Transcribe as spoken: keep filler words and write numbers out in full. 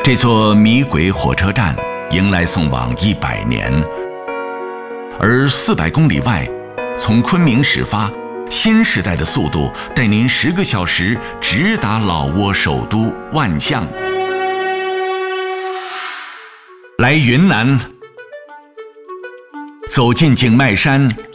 这座米轨火车站迎来送往一百年，而四百公里外，从昆明始发，新时代的速度带您十个小时直达老挝首都万象。来云南，走进景迈山，